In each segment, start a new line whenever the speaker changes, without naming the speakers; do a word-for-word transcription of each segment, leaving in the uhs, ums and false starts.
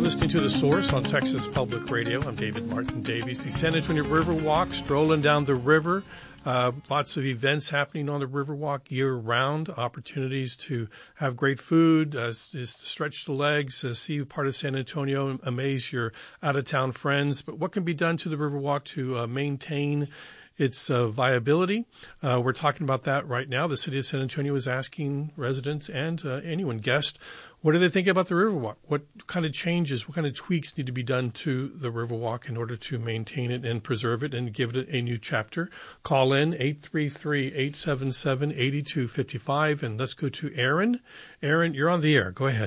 listening to The Source on Texas Public Radio. I'm David Martin Davies. The San Antonio Riverwalk, strolling down the river. Uh, lots of events happening on the Riverwalk year-round, opportunities to have great food, uh, just to stretch the legs, uh, see part of San Antonio, amaze your out-of-town friends. But what can be done to the Riverwalk to uh, maintain its uh, viability? Uh, we're talking about that right now. The city of San Antonio is asking residents and uh, anyone, guests, what do they think about the Riverwalk? What kind of changes, what kind of tweaks need to be done to the Riverwalk in order to maintain it and preserve it and give it a new chapter? Call in eight three three, eight seven seven, eight two five five, and let's go to Aaron. Aaron, you're on the air. Go ahead.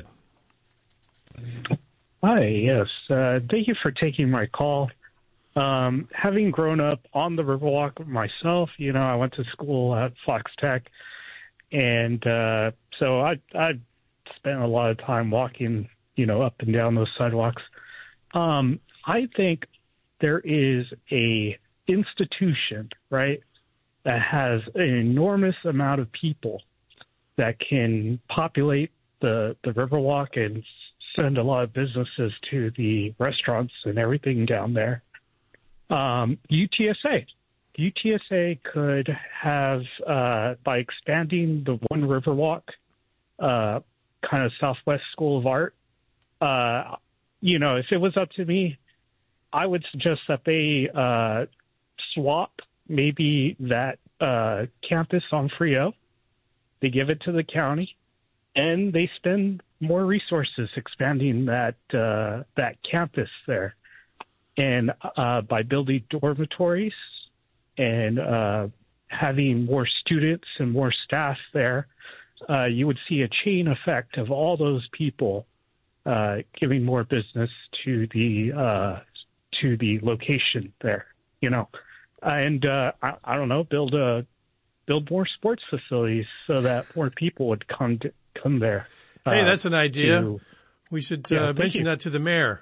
Hi, yes. Uh, thank you for taking my call. Um, having grown up on the Riverwalk myself, you know, I went to school at Fox Tech, and uh, so I I spent a lot of time walking, you know, up and down those sidewalks. Um, I think there is a institution, right, that has an enormous amount of people that can populate the, the Riverwalk and send a lot of businesses to the restaurants and everything down there. Um, U T S A. U T S A could have, uh, by expanding the One Riverwalk, uh, kind of Southwest School of Art, uh, you know, if it was up to me, I would suggest that they uh, swap maybe that uh, campus on Frio, they give it to the county, and they spend more resources expanding that uh, that campus there. And uh, by building dormitories and uh, having more students and more staff there, uh, you would see a chain effect of all those people uh, giving more business to the uh, to the location there. You know, and uh, I, I don't know, build a build more sports facilities so that more people would come to, come there. Uh,
hey, that's an idea.
To,
we should
yeah,
uh, mention
you.
that to the mayor.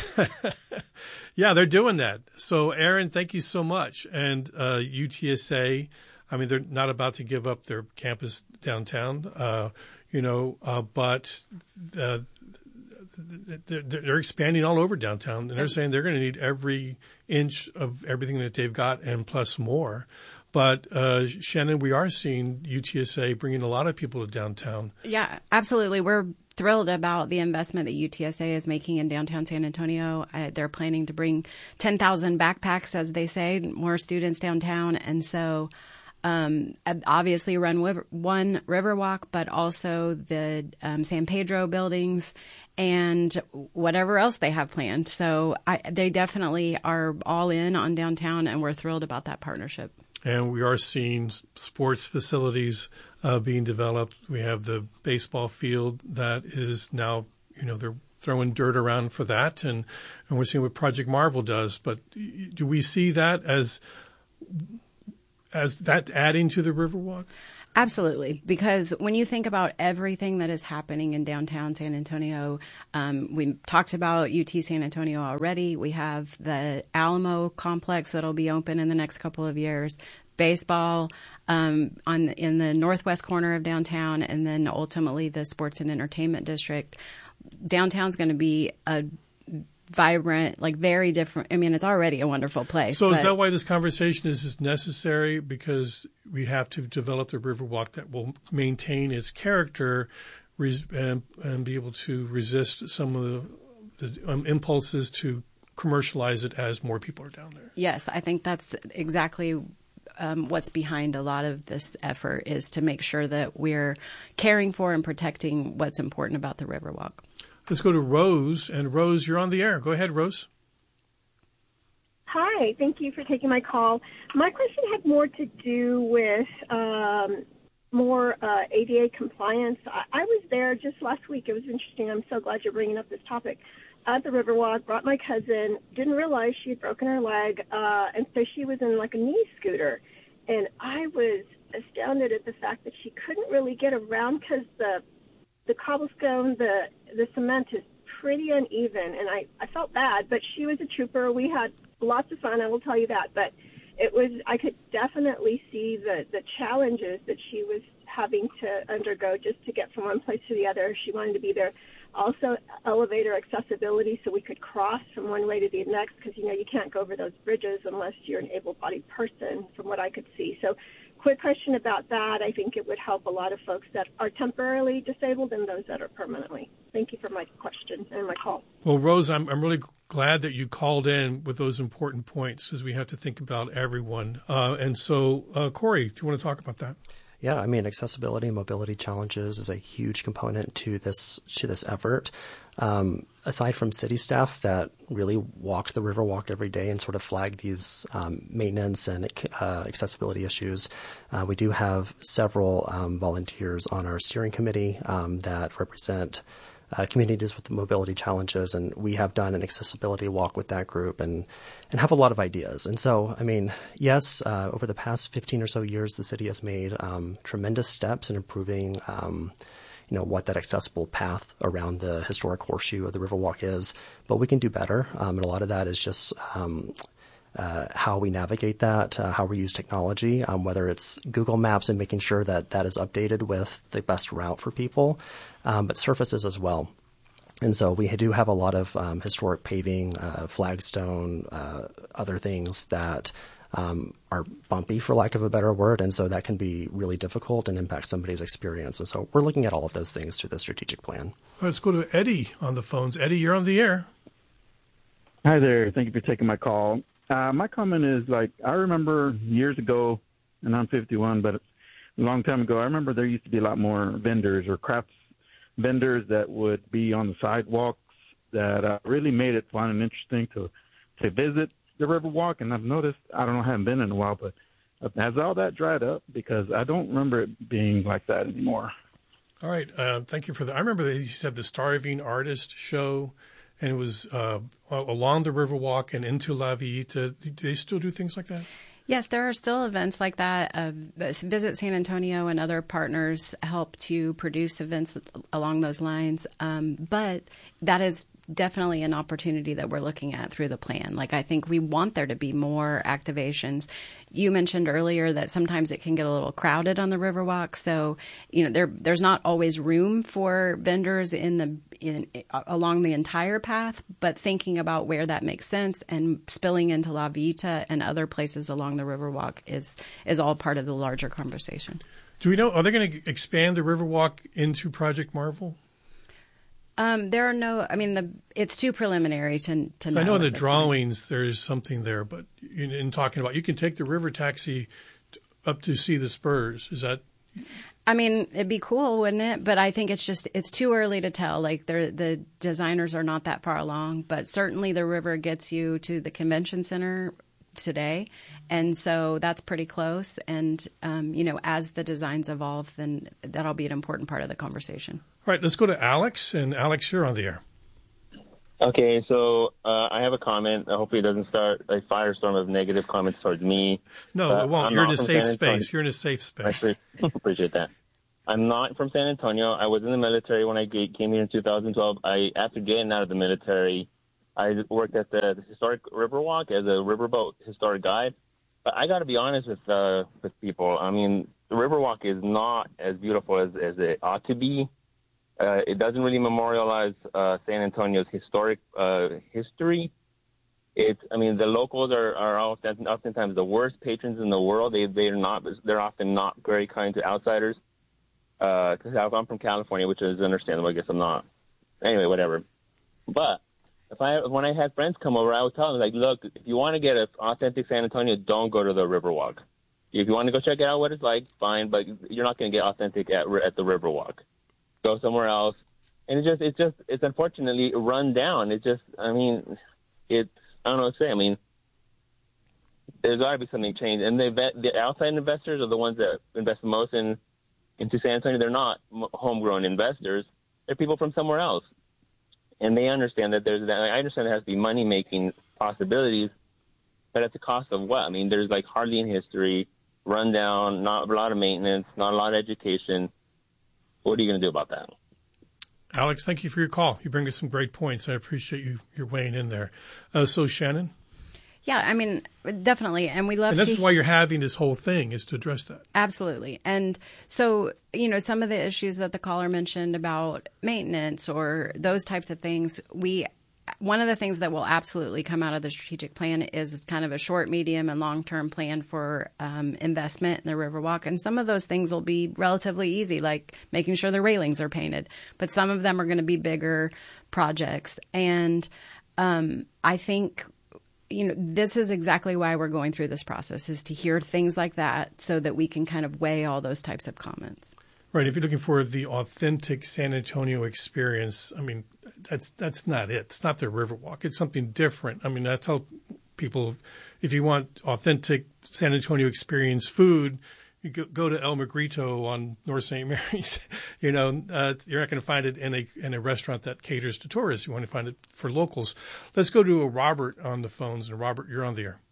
Yeah, they're doing that. So, Aaron, thank you so much. And uh, U T S A, I mean, they're not about to give up their campus downtown, uh, you know, uh, but uh, they're, they're expanding all over downtown. And they're saying they're going to need every inch of everything that they've got and plus more. But, uh, Shannon, we are seeing U T S A bringing a lot of people to downtown.
Yeah, absolutely. We're thrilled about the investment that U T S A is making in downtown San Antonio. Uh, they're planning to bring ten thousand backpacks, as they say, more students downtown. And so um, obviously run one Riverwalk, but also the um, San Pedro buildings and whatever else they have planned. So I, they definitely are all in on downtown, and we're thrilled about that partnership.
And we are seeing sports facilities uh, being developed. We have the baseball field that is now, you know, they're throwing dirt around for that. And, and we're seeing what Project Marvel does. But do we see that as as that adding to the Riverwalk?
Absolutely, because when you think about everything that is happening in downtown San Antonio, um, we talked about U T San Antonio already. We have the Alamo complex that'll be open in the next couple of years, baseball um, on in the northwest corner of downtown, and then ultimately the sports and entertainment district. Downtown's going to be a vibrant, like very different. I mean, it's already a wonderful place.
So is that why this conversation is, is necessary? Because we have to develop the Riverwalk that will maintain its character res- and, and be able to resist some of the, the um, impulses to commercialize it as more people are down there.
Yes, I think that's exactly um, what's behind a lot of this effort, is to make sure that we're caring for and protecting what's important about the Riverwalk.
Let's go to Rose. And Rose, you're on the air. Go ahead, Rose.
Hi. Thank you for taking my call. My question had more to do with um, more uh, A D A compliance. I, I was there just last week. It was interesting. I'm so glad you're bringing up this topic. At the Riverwalk, brought my cousin, didn't realize she had broken her leg, uh, and so she was in like a knee scooter. And I was astounded at the fact that she couldn't really get around because the the cobblestone, the the cement is pretty uneven, and I, I felt bad, but she was a trooper. We had lots of fun, I will tell you that, but it was, I could definitely see the, the challenges that she was having to undergo just to get from one place to the other. She wanted to be there. Also, elevator accessibility so we could cross from one way to the next because, you know, you can't go over those bridges unless you're an able-bodied person from what I could see. So quick question about that. I think it would help a lot of folks that are temporarily disabled and those that are permanently. Thank you for my question and my call.
Well, Rose, I'm, I'm really glad that you called in with those important points as we have to think about everyone. Uh, and so, uh, Corey, do you want to talk about that?
Yeah, I mean, accessibility and mobility challenges is a huge component to this to this effort. Um, aside from city staff that really walk the Riverwalk every day and sort of flag these um, maintenance and uh, accessibility issues, uh, we do have several um, volunteers on our steering committee um, that represent Uh, communities with mobility challenges, and we have done an accessibility walk with that group and, and have a lot of ideas. And so, I mean, yes, uh, over the past fifteen or so years, the city has made um, tremendous steps in improving, um, you know, what that accessible path around the historic horseshoe of the Riverwalk is, but we can do better. Um, and a lot of that is just um, Uh, how we navigate that, uh, how we use technology, um, whether it's Google Maps and making sure that that is updated with the best route for people, um, but surfaces as well. And so we do have a lot of um, historic paving, uh, flagstone, uh, other things that um, are bumpy, for lack of a better word, and so that can be really difficult and impact somebody's experience. And so we're looking at all of those things through the strategic plan.
Let's go to Eddie on the phones. Eddie, you're on the air.
Hi there. Thank you for taking my call. Uh, my comment is, like, I remember years ago, and I'm fifty-one, but a long time ago, I remember there used to be a lot more vendors or crafts vendors that would be on the sidewalks that uh, really made it fun and interesting to, to visit the Riverwalk. And I've noticed, I don't know, I haven't been in a while, but has all that dried up? Because I don't remember it being like that anymore.
All right. Uh, thank you for that. I remember they used to have the Starving Artist show, and it was uh, along the Riverwalk and into La Villita. Do they still do things like that?
Yes, there are still events like that. Uh, Visit San Antonio and other partners help to produce events along those lines. Um, but that is definitely an opportunity that we're looking at through the plan. Like, I think we want there to be more activations. You mentioned earlier that sometimes it can get a little crowded on the Riverwalk. So, you know, there there's not always room for vendors in the in along the entire path, but thinking about where that makes sense and spilling into La Villita and other places along the Riverwalk is is all part of the larger conversation.
Do we know, are they going to expand the Riverwalk into Project Marvel?
Um, there are no, I mean, the it's too preliminary to, to
so
know.
I know in the
point.
drawings there's something there, but in, in talking about, you can take the river taxi up to see the Spurs. Is that?
I mean, it'd be cool, wouldn't it? But I think it's just, it's too early to tell. Like, the designers are not that far along, but certainly the river gets you to the convention center today. And so that's pretty close. And, um, you know, as the designs evolve, then that'll be an important part of the conversation.
All right, let's go to Alex. And Alex, you're on the air.
Okay, so uh, I have a comment. Hopefully it doesn't start a firestorm of negative comments towards me.
No,
uh,
it won't.
I'm
You're in a safe
Antonio.
space. You're in a safe space.
I appreciate that. I'm not from San Antonio. I was in the military when I came here in two thousand twelve. I, after getting out of the military, I worked at the, the historic Riverwalk as a riverboat historic guide. But I got to be honest with uh, with people. I mean, the Riverwalk is not as beautiful as, as it ought to be. Uh, it doesn't really memorialize uh, San Antonio's historic uh, history. It's, I mean, the locals are, are often, oftentimes the worst patrons in the world. They they're not they're often not very kind to outsiders. Because uh, I'm from California, which is understandable. I guess I'm not. Anyway, whatever. But if I when I had friends come over, I would tell them, like, look, if you want to get an authentic San Antonio, don't go to the Riverwalk. If you want to go check it out, what it's like, fine, but you're not going to get authentic at at the Riverwalk. Go somewhere else. And it's just, it's just, it's unfortunately run down. It's just, I mean, it's, I don't know what to say. I mean, there's got to be something changed. And the, the outside investors are the ones that invest the most in into San Antonio. They're not homegrown investors. They're people from somewhere else. And they understand that there's, I understand there has to be money-making possibilities, but at the cost of what? I mean, there's like hardly any history, run down, not a lot of maintenance, not a lot of education. What are you going to do about that?
Alex, thank you for your call. You bring us some great points. I appreciate you, you're weighing in there. Uh, so, Shannon?
Yeah, I mean, definitely. And we love
And this
to
is why you're having this whole thing, is to address that.
Absolutely. And so, you know, some of the issues that the caller mentioned about maintenance or those types of things, we one of the things that will absolutely come out of the strategic plan is kind of a short, medium, and long-term plan for um, investment in the Riverwalk. And some of those things will be relatively easy, like making sure the railings are painted. But some of them are going to be bigger projects. And um, I think, you know, this is exactly why we're going through this process, is to hear things like that so that we can kind of weigh all those types of comments.
Right. If you're looking for the authentic San Antonio experience, I mean, that's that's not it. It's not the Riverwalk. It's something different. I mean, I tell people, if you want authentic San Antonio experience food, you go, go to El Magrito on North Saint Mary's. You know, uh, you're not going to find it in a in a restaurant that caters to tourists. You want to find it for locals. Let's go to a Robert on the phones. And Robert, you're on the air.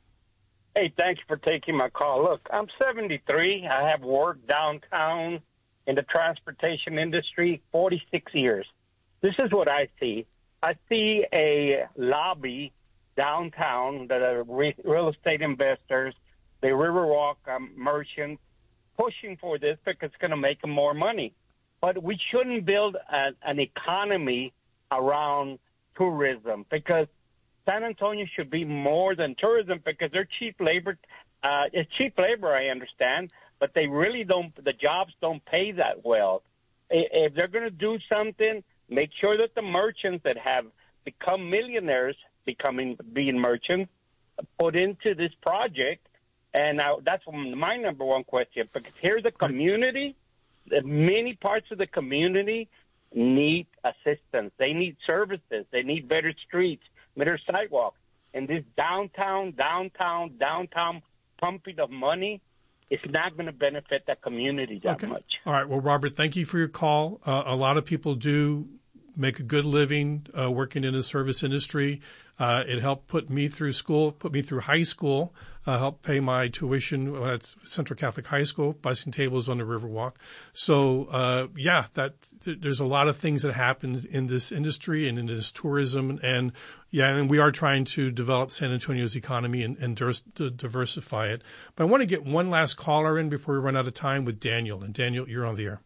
Hey, thank you for taking my call. Look, I'm seventy-three. I have worked downtown in the transportation industry forty-six years. This is what I see. I see a lobby downtown that are re- real estate investors, the Riverwalk um, merchants, pushing for this because it's going to make them more money. But we shouldn't build a, an economy around tourism, because San Antonio should be more than tourism, because they're cheap labor. Uh, it's cheap labor, I understand, but they really don't, the jobs don't pay that well. If they're going to do something, make sure that the merchants that have become millionaires, becoming being merchants, put into this project. And now that's my number one question, because here's a community, many parts of the community need assistance. They need services. They need better streets, better sidewalks. And this downtown, downtown, downtown pumping of money, it's not going to benefit that community that
okay.
much.
All right. Well, Robert, thank you for your call. Uh, a lot of people do make a good living uh, working in the service industry. Uh, it helped put me through school, put me through high school, uh, helped pay my tuition at Central Catholic High School, busing tables on the Riverwalk. So, uh, yeah, that th- there's a lot of things that happen in this industry and in this tourism. And, yeah, and we are trying to develop San Antonio's economy and, and dir- to diversify it. But I want to get one last caller in before we run out of time with Daniel. And, Daniel, you're on the air.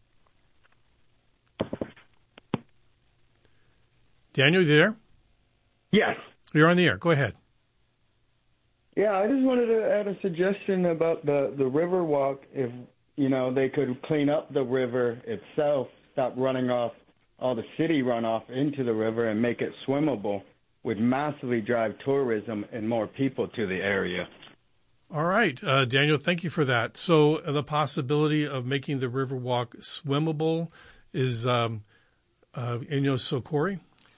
Daniel, you there?
Yes.
You're on the air. Go ahead.
Yeah, I just wanted to add a suggestion about the, the Riverwalk. If, you know, they could clean up the river itself, stop running off all the city runoff into the river and make it swimmable, would massively drive tourism and more people to the area.
All right. Uh, Daniel, thank you for that. So uh, the possibility of making the Riverwalk swimmable is, um, uh, you know, so Corey?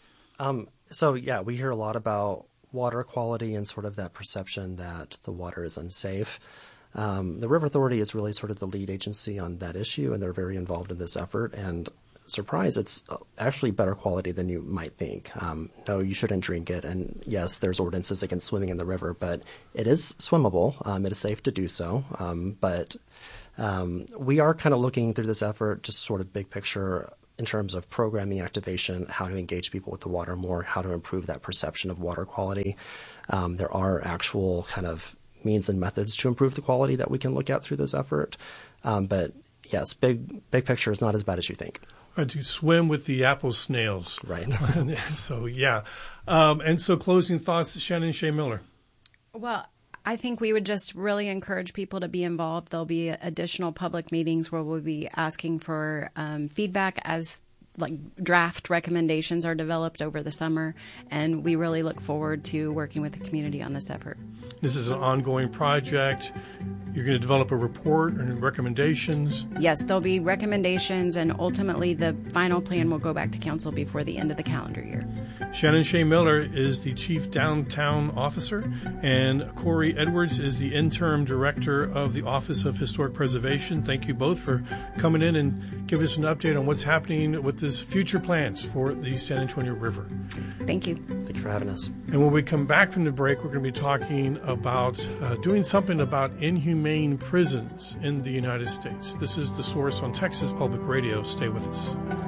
Um, so, yeah, we hear a lot about water quality and sort of that perception that the water is unsafe. Um, the River Authority is really sort of the lead agency on that issue, and they're very involved in this effort. And surprise, it's actually better quality than you might think. Um, no, you shouldn't drink it. And yes, there's ordinances against swimming in the river, but it is swimmable. Um, it is safe to do so. Um, but um, we are kind of looking through this effort, just sort of big picture in terms of programming activation, how to engage people with the water more, how to improve that perception of water quality. Um, there are actual kind of means and methods to improve the quality that we can look at through this effort. Um, but yes, big big picture is not as bad as you think.
Right, to swim with the apple snails.
Right.
So, yeah. Um, and so closing thoughts, Shannon Shea Miller.
Well, I think we would just really encourage people to be involved. There'll be additional public meetings where we'll be asking for um, feedback as like draft recommendations are developed over the summer. And we really look forward to working with the community on this effort.
This is an ongoing project. You're going to develop a report and recommendations.
Yes, there'll be recommendations, and ultimately the final plan will go back to council before the end of the calendar year.
Shannon Shea Miller is the Chief Downtown Officer, and Corey Edwards is the Interim Director of the Office of Historic Preservation. Thank you both for coming in and give us an update on what's happening with this future plans for the San Antonio River.
Thank you.
Thank you for having us.
And when we come back from the break, we're going to be talking about uh, doing something about inhumane prisons in the United States. This is The Source on Texas Public Radio. Stay with us.